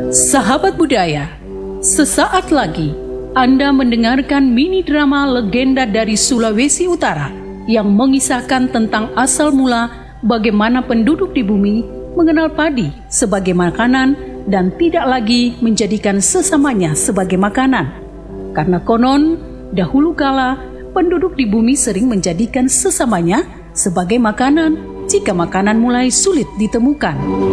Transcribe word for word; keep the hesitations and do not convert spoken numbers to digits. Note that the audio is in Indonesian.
Sahabat budaya, sesaat lagi Anda mendengarkan mini drama legenda dari Sulawesi Utara yang mengisahkan tentang asal mula bagaimana penduduk di bumi mengenal padi sebagai makanan dan tidak lagi menjadikan sesamanya sebagai makanan. Karena konon, dahulu kala penduduk di bumi sering menjadikan sesamanya sebagai makanan jika makanan mulai sulit ditemukan.